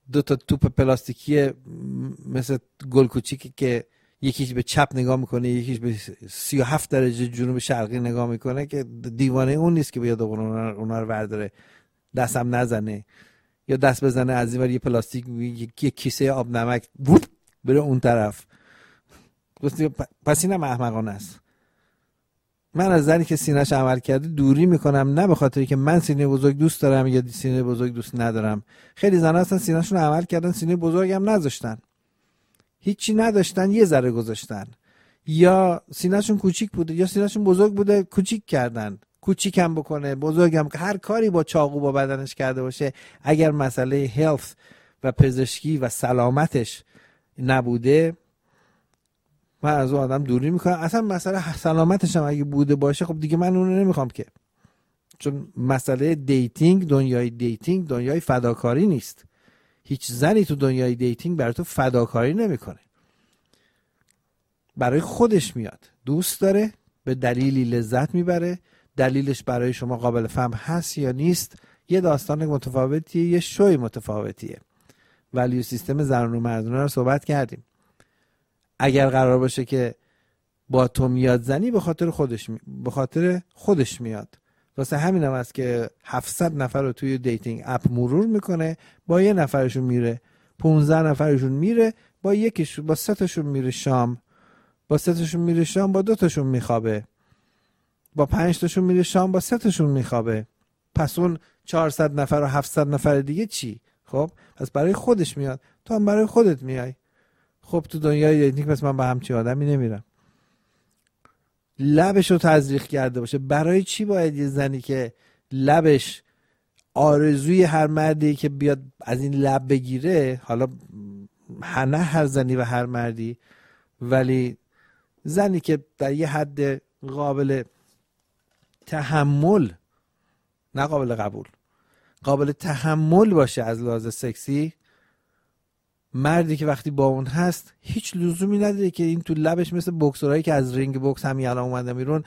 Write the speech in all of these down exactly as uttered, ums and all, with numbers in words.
دو تا توپ پلاستیکی مثل گل کوچیکی که یکیش به چپ نگاه میکنه یکیش به سی و هفت درجه جنوب شرقی نگاه میکنه که دیوانه اون نیست که بیاد اونا رو ورداره دستم نزنه یا دست بزنه از این ور یه پلاستیک یه کیسه آب نمک بره اون طرف. پس اینم احمقانه است. من از زنی که سینه‌اش عمل کرده دوری میکنم، نه به خاطری که من سینه بزرگ دوست دارم یا سینه بزرگ دوست ندارم. خیلی زنا هستن سینه‌شون عمل کردن سینه بزرگ هم نذاشتن، هیچی نداشتن یه ذره گذاشتن، یا سینه‌شون کوچیک بوده یا سینه‌شون بزرگ بوده کوچیک کردن. کوچیکم بکنه بزرگم، هر کاری با چاقو با بدنش کرده باشه، اگر مسئله هلث و پزشکی و سلامتش نبوده من از اون آدم دوری میکنم. اصلا مسئله سلامتش هم اگه بوده باشه خب دیگه من اون رو نمیخوام که، چون مسئله دیتینگ دنیای دیتینگ دنیای فداکاری نیست. هیچ زنی تو دنیای دیتینگ برای تو فداکاری نمیکنه، برای خودش میاد، دوست داره، به دلیلی لذت میبره، دلیلش برای شما قابل فهم هست یا نیست یه داستان متفاوتیه، یه شوی متفاوتیه. ولیو سیستم زنان و مردانه رو صحبت کردیم. اگر قرار باشه که با تو میاد زنی به خاطر خودش می... به خاطر خودش میاد. واسه همین هم است که هفتصد نفر رو توی دیتینگ اپ مرور میکنه، با یه نفرشون میره، پانزده نفرشون میره، با یکیشون با سه تاشون میره شام، با سه تاشون میره شام، با دو تاشون میخوابه، با پنج تاشون میره شام، با سه تاشون میخوابه. پس اون چهارصد نفر و هفتصد نفر دیگه چی؟ خب پس برای خودش میاد، تو هم برای خودت میای. خب تو دنیای دیتینگ پس من با همچین آدمی نمیرم. لبش رو تزریق کرده باشه. برای چی باید یه زنی که لبش آرزوی هر مردی که بیاد از این لب بگیره، حالا نه هر زنی و هر مردی، ولی زنی که در یه حد قابل تحمل، نه قابل قبول، قابل تحمل باشه از لحاظ سکسی، مردی که وقتی با اون هست هیچ لزومی نداره که این تو لبش مثل بوکسورایی که از رینگ بوکس همین الان اومدن بیرون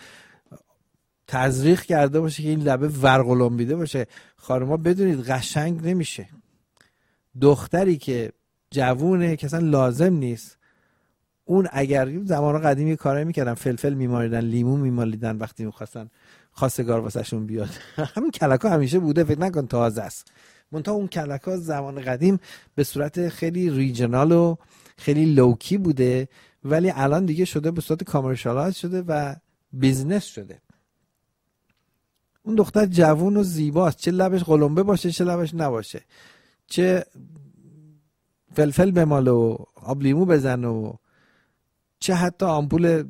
تزریق کرده باشه که این لبه ورقلمبیده باشه. خانم‌ها بدونید قشنگ نمیشه. دختری که جوونه که اصلا لازم نیست. اون اگر زمان قدیمی کارایی میکردن، فلفل میمالیدن، لیمو میمالیدن وقتی میخواستن خواستگار واسهشون بیاد. همین کلکا همیشه بوده، فکر نکن تازه است. منتها اون کلکا زمان قدیم به صورت خیلی ریجنال و خیلی لوکی بوده، ولی الان دیگه شده به صورت کامرشالایز شده و بیزنس شده. اون دختر جوون و زیباست، چه لبش قلمبه باشه چه لبش نباشه، چه فلفل بماله و آب لیمو بزنه و چه حتی آمپول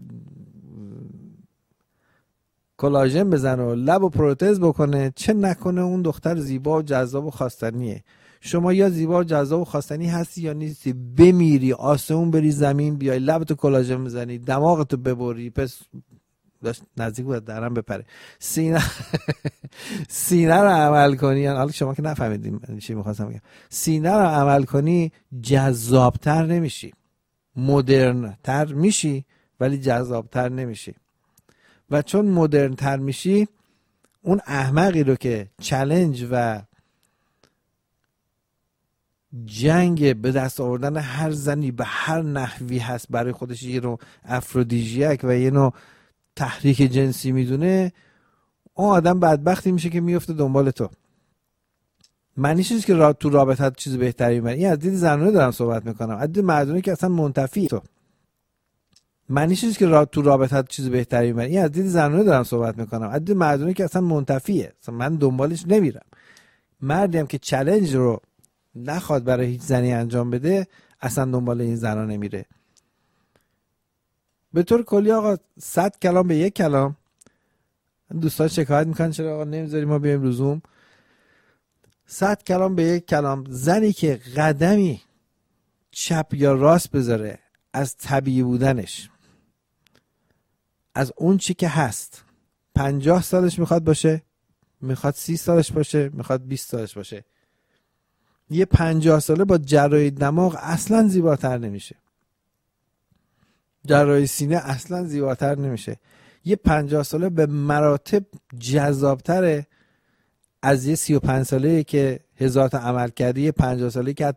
کلاژن بزنه و لب و پروتز بکنه، چه نکنه اون دختر زیبا و جذاب و خواستنیه. شما یا زیبا و جذاب و خواستنی هستی یا نیستی. بمیری آسمون بری زمین بیای لبتو کلاژن بزنی، دماغتو ببری، پس داشت نزدیک بود درم بپره، سینه سینه رو عمل کنی. حالا شما که نفهمیدیم چی می‌خواستم بگم. سینه رو عمل کنی جذابتر نمیشی، مدرن تر میشی ولی جذابتر نمیشی. و چون مدرن تر میشی، اون احمقی رو که چالش و جنگ به دست آوردن هر زنی به هر نحوی هست برای خودش یه نوع افرودیژیک و یه نوع تحریک جنسی میدونه، اون آدم بدبختی میشه که میفته دنبال تو. معنیش نیست که را تو رابطه چیز بهتری میبری. این از دید زنانه دارم صحبت میکنم، از دید مردانه که اصلا منتفی تو. معنیش نیست که را تو رابطه چیز بهتری میبری. این از دید زنانه دارم صحبت میکنم، از دید مردانه که اصلا منتفیه، اصلا من دنبالش نمیرم. مردی هم که چالش رو نخواد برای هیچ زنی انجام بده اصلا دنبال این زنا نمیره. به طور کلی آقا صد کلام به یک کلام. دوستان شکایت میکنن چرا آقا نمیذاری ما بیایم روزوم. صد کلام به یک کلام. زنی که قدمی چپ یا راست بذاره از طبیعی بودنش، از اون چی که هست، پنجاه سالش میخواد باشه، میخواد سی سالش باشه، میخواد بیست سالش باشه، یه پنجاه ساله با جراحی دماغ اصلا زیباتر نمیشه، جراحی سینه اصلا زیباتر نمیشه. یه پنجاه ساله به مراتب جذابتره از یه سی و پنج ساله که هزار تا عمل کرده. یه پنجاه ساله که